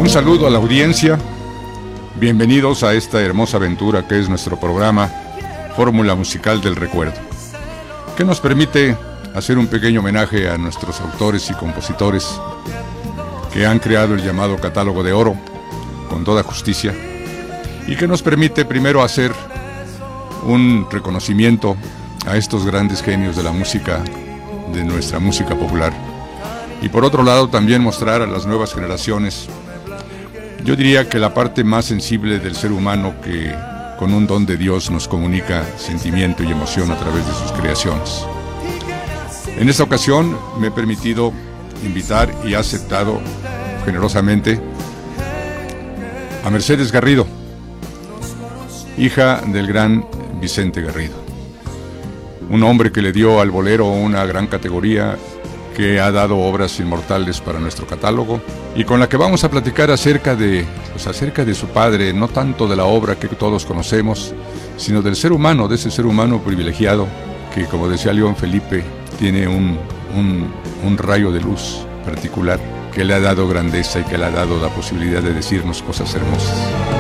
Un saludo a la audiencia. Bienvenidos a esta hermosa aventura que es nuestro programa Fórmula Musical del Recuerdo, que nos permite hacer un pequeño homenaje a nuestros autores y compositores que han creado el llamado Catálogo de Oro con toda justicia, y que nos permite primero hacer un reconocimiento a estos grandes genios de la música, de nuestra música popular, y por otro lado también mostrar a las nuevas generaciones, yo diría que la parte más sensible del ser humano, que con un don de Dios nos comunica sentimiento y emoción a través de sus creaciones. En esta ocasión me he permitido invitar y he aceptado generosamente a Mercedes Garrido, hija del gran Vicente Garrido, un hombre que le dio al bolero una gran categoría, que ha dado obras inmortales para nuestro catálogo, y con la que vamos a platicar acerca de su padre, no tanto de la obra que todos conocemos, sino del ser humano, de ese ser humano privilegiado que, como decía León Felipe, tiene un rayo de luz particular que le ha dado grandeza y que le ha dado la posibilidad de decirnos cosas hermosas.